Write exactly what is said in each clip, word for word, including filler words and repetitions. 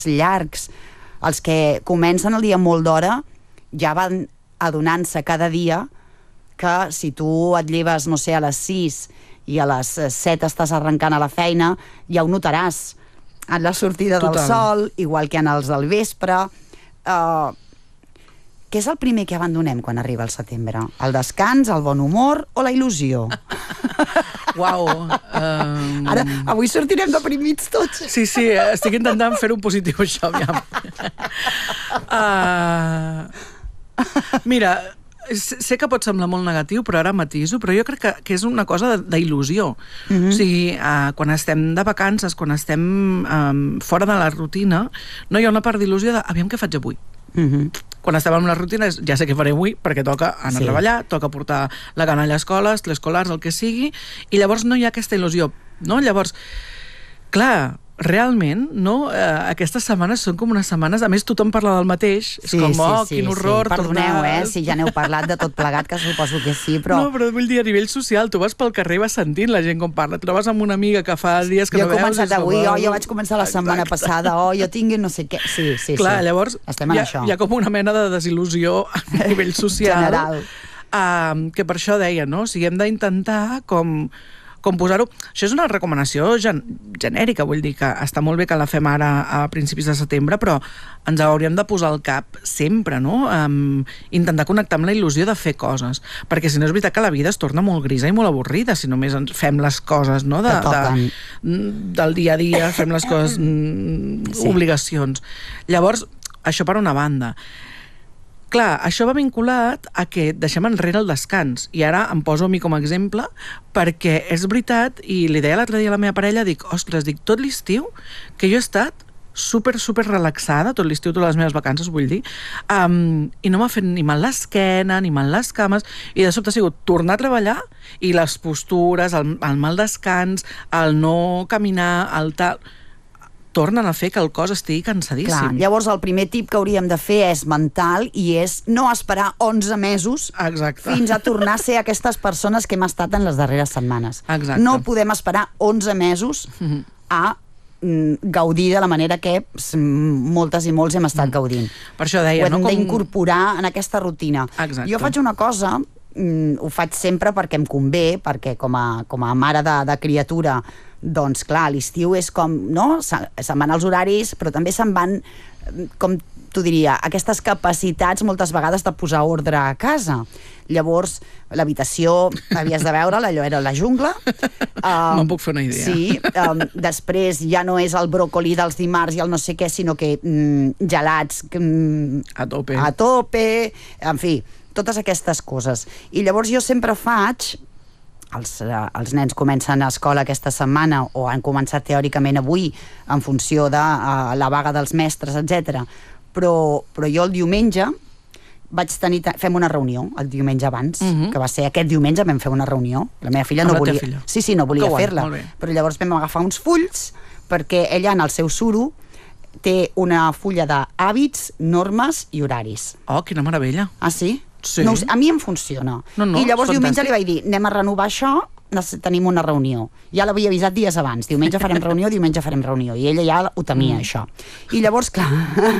llargs, els que comencen el dia molt d'hora, ja van adonant-se cada dia que si tu et lleves, no sé, a les sis i a les set estàs arrencant a la feina, ja ho notaràs en la sortida Total. del sol, igual que en els del vespre. Uh, què és el primer que abandonem quan arriba el setembre? El descans, el bon humor o la il·lusió? Uau. Um... Ara, avui sortirem deprimits tots. Sí, sí, estic intentant fer un positiu, això, aviam. Uh... Mira, sé que pot semblar molt negatiu, però ara matiso, però jo crec que, que és una cosa d'il·lusió. Mm-hmm. O sigui, uh, quan estem de vacances, quan estem um, fora de la rutina, no hi ha una part d'il·lusió de aviam què faig avui. Mm-hmm. Quan estem en la rutina ja sé què faré avui perquè toca anar sí. a treballar, toca portar la canalla a escola, l'escolars, el que sigui, i llavors no hi ha aquesta il·lusió, no? Llavors, clar, realment, no? Eh, aquestes setmanes són com unes setmanes, a més tothom parla del mateix, és sí, com, oh, sí, sí, quin horror, sí. Perdoneu, tornar... eh, si ja n'heu parlat de tot plegat, que suposo que sí, però... No, però vull dir, a nivell social, tu vas pel carrer i vas sentint la gent com parla, et trobes amb una amiga que fa dies que jo no veus... Jo he començat avui, com... oh, jo vaig començar la setmana Exacte. passada, oh, jo tinc no sé què... Sí, sí, Clar, sí. llavors, estem en hi ha, això. Hi ha com una mena de desil·lusió a nivell social. General. Uh, que per això deia, no? O sigui, hem d'intentar com... com posar-ho... Això és una recomanació gen genèrica, vull dir que està molt bé que la fem ara a principis de setembre, però ens hauríem de posar al cap sempre, no? Um, intentar connectar amb la il·lusió de fer coses, perquè si no és veritat que la vida es torna molt grisa i molt avorrida si només ens fem les coses, no? De, de, del dia a dia, fem les coses, sí. obligacions. Llavors, això per una banda. Clar, això va vinculat a que deixem enrere el descans, i ara em poso a mi com a exemple, perquè és veritat, i li deia l'altre dia a la meva parella, dic, ostres, dic, tot l'estiu que jo he estat super, super relaxada, tot l'estiu, totes les meves vacances, vull dir, um, i no m'ha fet ni mal l'esquena, ni mal les cames, i de sobte ha sigut tornar a treballar, i les postures, el, el mal descans, el no caminar, el tal... tornen a fer que el cos estigui cansadíssim. Clar, llavors el primer tip que hauríem de fer és mental i és no esperar onze mesos Exacte. fins a tornar a ser aquestes persones que hem estat en les darreres setmanes. Exacte. No podem esperar onze mesos a mm, gaudir de la manera que moltes i molts hem estat mm. gaudint. Per això deia, Ho hem no? Com... d'incorporar en aquesta rutina. Exacte. Jo faig una cosa, mm, ho faig sempre perquè em convé, perquè com a, com a mare de, de criatura, doncs clar, l'estiu és com, no? Se'n se van els horaris, però també se'n van, com t'ho diria, aquestes capacitats moltes vegades de posar ordre a casa. Llavors, l'habitació, havies de veure, allò era la jungla. Um, Me'n puc fer una idea. Sí, um, després ja no és el bròcoli dels dimarts i el no sé què, sinó que mm, gelats mm, a tope. a tope, en fi, totes aquestes coses. I llavors jo sempre faig... Els, eh, els nens comencen a escola aquesta setmana o han començat teòricament avui en funció de uh, la vaga dels mestres, etcètera. Però, però jo el diumenge vaig tenir, fem una reunió el diumenge abans, uh-huh. que va ser aquest diumenge vam fer una reunió, la meva filla amb no volia filla. sí, sí, no volia fer-la, però llavors vam agafar uns fulls perquè ella en el seu suro té una fulla d'hàbits, normes i horaris. Oh, quina meravella. Ah, sí? Sí. No, a mi em funciona. No, no, I llavors diumenge fantàstic. li vaig dir, anem a renovar això, tenim una reunió. Ja l'havia avisat dies abans, diumenge farem reunió, diumenge farem reunió, i ella ja ho temia, mm. això. I llavors, clar,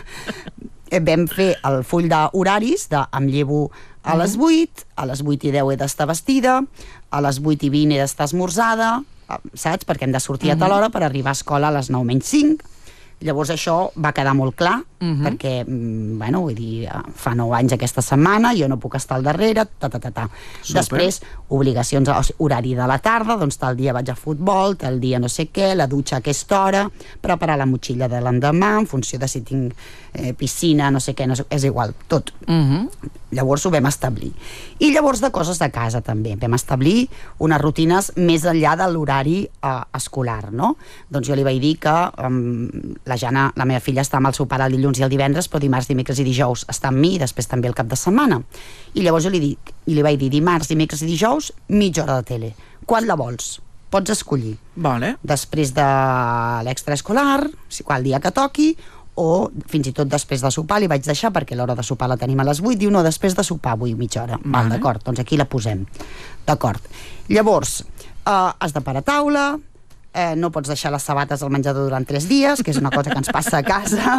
vam fer el full d'horaris, de em llevo a les vuit, a les vuit i deu he d'estar vestida, a les vuit i vint he d'estar esmorzada, saps? Perquè hem de sortir a tal hora per arribar a escola a les nou menys cinc. Llavors això va quedar molt clar, uh-huh. perquè, bueno, vull dir, fa nou anys aquesta setmana, jo no puc estar al darrere, ta, ta, ta, ta. Després, obligacions, horari de la tarda, doncs tal dia vaig a futbol, tal dia no sé què, la dutxa a aquesta hora, preparar la motxilla de l'endemà, en funció de si tinc eh, piscina, no sé què, no sé, és igual, tot. Uh-huh. Llavors ho vam establir. I llavors de coses de casa també, vam establir unes rutines més enllà de l'horari eh, escolar, no? Doncs jo li vaig dir que um, la Jana, la meva filla, està amb el seu pare el dilluns i el divendres, però dimarts, dimecres i dijous està amb mi, i després també el cap de setmana. I llavors jo li dic, i li vaig dir dimarts, dimecres i dijous, mitja hora de tele. Quan la vols? Pots escollir. Vale. Després de l'extraescolar, si qual dia que toqui, o fins i tot després de sopar li vaig deixar, perquè l'hora de sopar la tenim a les vuit, diu no, després de sopar avui mitja hora. Vale. Val, d'acord, doncs aquí la posem. D'acord. Llavors, eh, has de parar a taula, eh, no pots deixar les sabates al menjador durant tres dies, que és una cosa que ens passa a casa,